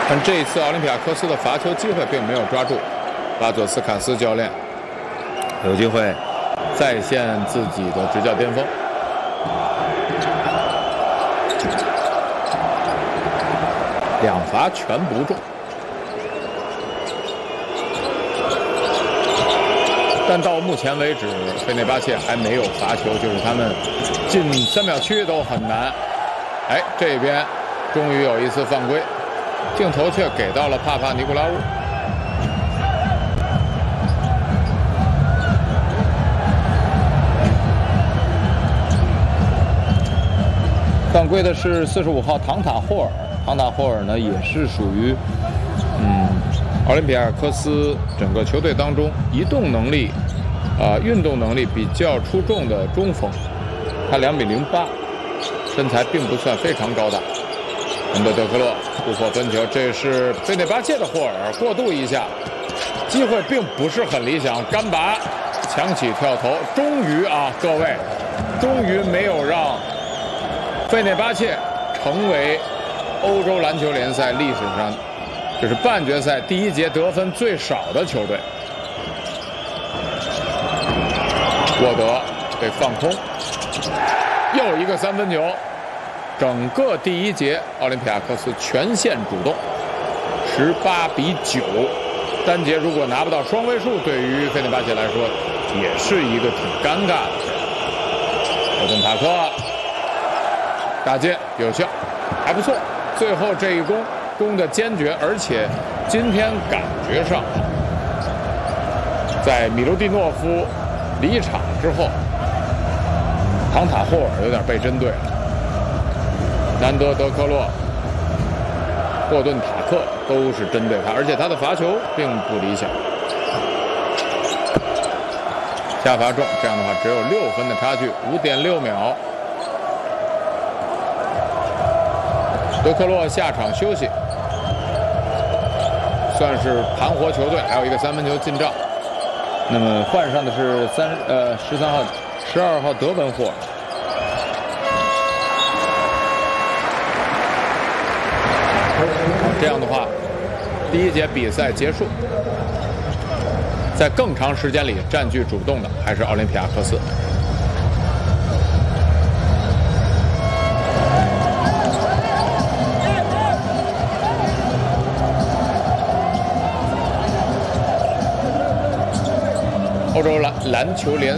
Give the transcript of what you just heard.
但这一次奥林匹亚科斯的罚球机会并没有抓住，巴佐斯卡斯教练有机会再现自己的执教巅峰。2罚全不中，但到目前为止，费内巴切还没有罚球，就是他们进3秒区都很难。哎，这边终于有一次犯规，镜头却给到了帕帕尼古拉乌。犯规的是45号唐塔霍尔。唐塔霍尔呢，也是属于奥林匹亚科斯整个球队当中移动能力运动能力比较出众的中锋。他2.08米，身材并不算非常高大。恩德克洛突破分球，这是费内巴切的霍尔过渡一下，机会并不是很理想，干拔抢起跳投，终于各位，终于没有让费内巴切成为欧洲篮球联赛历史上就是半决赛第1节得分最少的球队。沃德被放空，又一个3分球。整个第1节，奥林匹亚科斯全线主动，18-9。单节如果拿不到双位数，对于费内巴切来说也是一个挺尴尬的事。奥顿塔克打进有效，还不错。最后这一攻的坚决，而且今天感觉上，在米卢蒂诺夫离场之后，唐塔霍尔有点被针对了。南德德克洛、霍顿塔克都是针对他，而且他的罚球并不理想。下罚中，这样的话只有6分的差距，5.6秒。德克洛下场休息，算是盘活球队，还有一个3分球进账。那么换上的是12号德文霍尔。这样的话，第1节比赛结束，在更长时间里占据主动的还是奥林匹亚科斯。欧洲篮球联